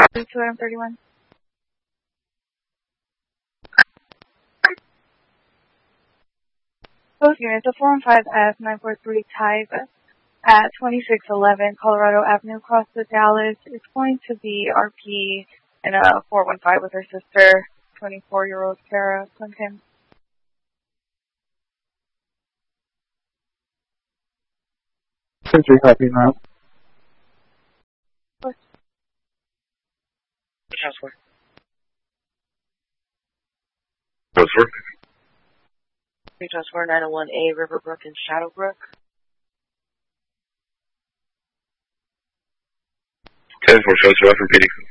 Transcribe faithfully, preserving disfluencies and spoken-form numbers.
two M thirty-one. Both units, a four one five F nine four three type at twenty-six eleven Colorado Avenue across the Dallas. It's going to be R P and a four one five with her sister, twenty-four-year-old Sarah Clinton. Century copy now. What? Which house for? What's for? Three house for nine oh one A Riverbrook and Shadowbrook. ten four shows for repeating.